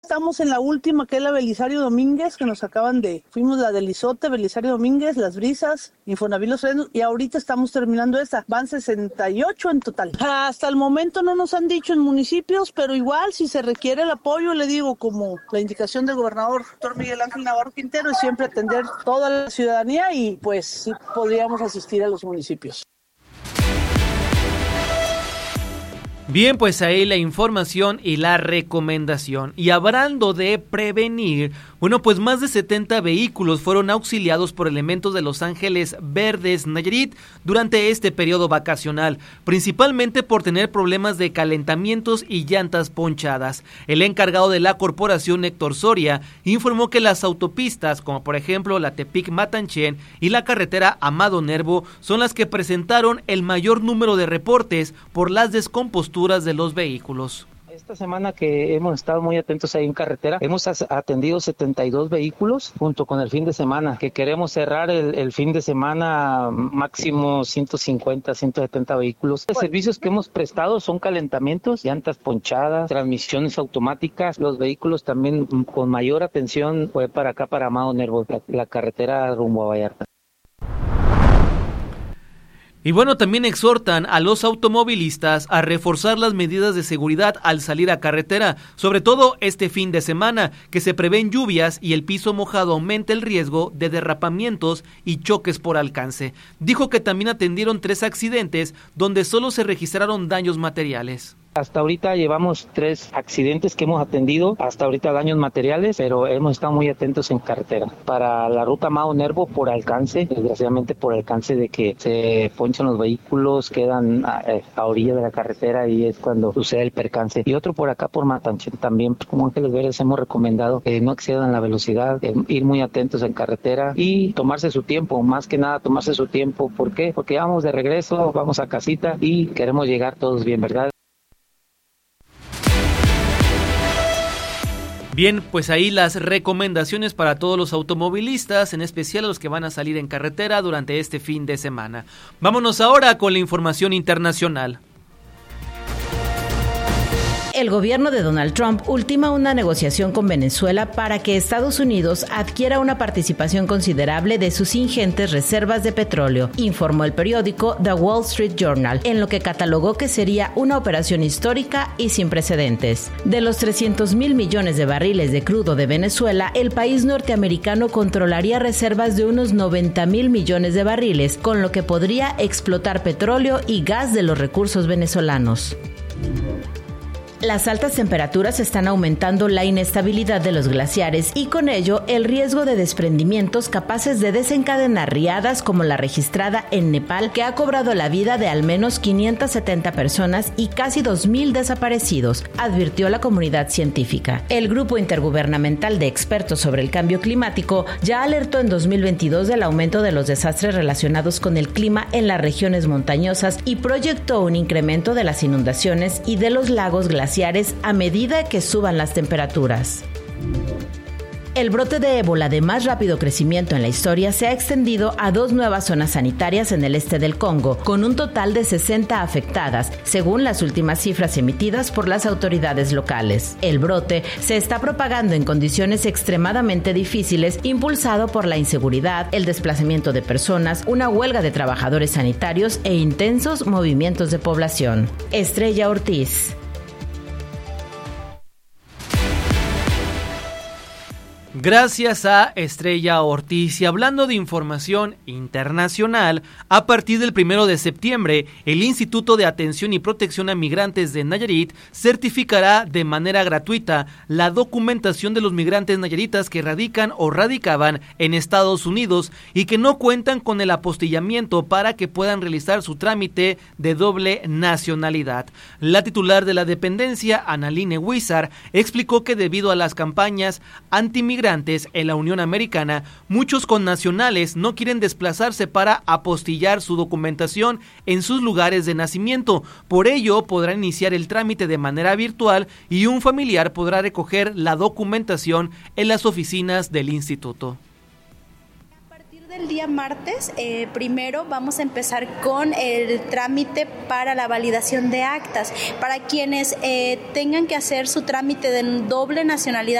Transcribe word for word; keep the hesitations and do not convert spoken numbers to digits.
Estamos en la última, que es la Belisario Domínguez, que nos acaban de... Fuimos la del Izote, Belisario Domínguez, Las Brisas, Infonavit Los Frenos, y ahorita estamos terminando esta. Van sesenta y ocho en total. Hasta el momento no nos han dicho en municipios, pero igual si se requiere el apoyo, le digo, como la indicación del gobernador doctor Miguel Ángel Navarro Quintero, es siempre atender toda la ciudadanía y pues sí podríamos asistir a los municipios. Bien, pues ahí la información y la recomendación. Y hablando de prevenir, bueno, pues más de setenta vehículos fueron auxiliados por elementos de Los Ángeles Verdes Nayarit durante este periodo vacacional, principalmente por tener problemas de calentamientos y llantas ponchadas. El encargado de la corporación, Héctor Soria, informó que las autopistas, como por ejemplo la Tepic-Matanchen y la carretera Amado Nervo, son las que presentaron el mayor número de reportes por las descomposturas de los vehículos. Esta semana que hemos estado muy atentos ahí en carretera, hemos atendido setenta y dos vehículos junto con el fin de semana, que queremos cerrar el, el fin de semana máximo ciento cincuenta, ciento setenta vehículos. Los servicios que hemos prestado son calentamientos, llantas ponchadas, transmisiones automáticas. Los vehículos también con mayor atención fue para acá, para Amado Nervo, la, la carretera rumbo a Vallarta. Y bueno, también exhortan a los automovilistas a reforzar las medidas de seguridad al salir a carretera, sobre todo este fin de semana, que se prevén lluvias y el piso mojado aumenta el riesgo de derrapamientos y choques por alcance. Dijo que también atendieron tres accidentes donde solo se registraron daños materiales. Hasta ahorita llevamos tres accidentes que hemos atendido, hasta ahorita daños materiales, pero hemos estado muy atentos en carretera. Para la ruta Amado Nervo, por alcance, desgraciadamente por alcance de que se ponchan los vehículos, quedan a, a orilla de la carretera y es cuando sucede el percance. Y otro por acá, por Matanchen, también como Ángeles Verdes hemos recomendado que no excedan la velocidad, eh, ir muy atentos en carretera y tomarse su tiempo, más que nada tomarse su tiempo. ¿Por qué? Porque ya vamos de regreso, vamos a casita y queremos llegar todos bien, ¿verdad? Bien, pues ahí las recomendaciones para todos los automovilistas, en especial a los que van a salir en carretera durante este fin de semana. Vámonos ahora con la información internacional. El gobierno de Donald Trump ultima una negociación con Venezuela para que Estados Unidos adquiera una participación considerable de sus ingentes reservas de petróleo, informó el periódico The Wall Street Journal, en lo que catalogó que sería una operación histórica y sin precedentes. De los trescientos mil millones de barriles de crudo de Venezuela, el país norteamericano controlaría reservas de unos noventa mil millones de barriles, con lo que podría explotar petróleo y gas de los recursos venezolanos. Las altas temperaturas están aumentando la inestabilidad de los glaciares y con ello el riesgo de desprendimientos capaces de desencadenar riadas como la registrada en Nepal, que ha cobrado la vida de al menos quinientas setenta personas y casi dos mil desaparecidos, advirtió la comunidad científica. El Grupo Intergubernamental de Expertos sobre el Cambio Climático ya alertó en dos mil veintidós del aumento de los desastres relacionados con el clima en las regiones montañosas y proyectó un incremento de las inundaciones y de los lagos glaciares a medida que suban las temperaturas. El brote de ébola de más rápido crecimiento en la historia se ha extendido a dos nuevas zonas sanitarias en el este del Congo, con un total de sesenta afectadas, según las últimas cifras emitidas por las autoridades locales. El brote se está propagando en condiciones extremadamente difíciles, impulsado por la inseguridad, el desplazamiento de personas, una huelga de trabajadores sanitarios e intensos movimientos de población. Estrella Ortiz. Gracias a Estrella Ortiz. Y hablando de información internacional, a partir del primero de septiembre, el Instituto de Atención y Protección a Migrantes de Nayarit certificará de manera gratuita la documentación de los migrantes nayaritas que radican o radicaban en Estados Unidos y que no cuentan con el apostillamiento para que puedan realizar su trámite de doble nacionalidad. La titular de la dependencia, Analine Huizar, explicó que debido a las campañas antimigrantes en la Unión Americana, muchos connacionales no quieren desplazarse para apostillar su documentación en sus lugares de nacimiento. Por ello, podrán iniciar el trámite de manera virtual y un familiar podrá recoger la documentación en las oficinas del instituto. El día martes, eh, primero vamos a empezar con el trámite para la validación de actas. Para quienes eh, tengan que hacer su trámite de doble nacionalidad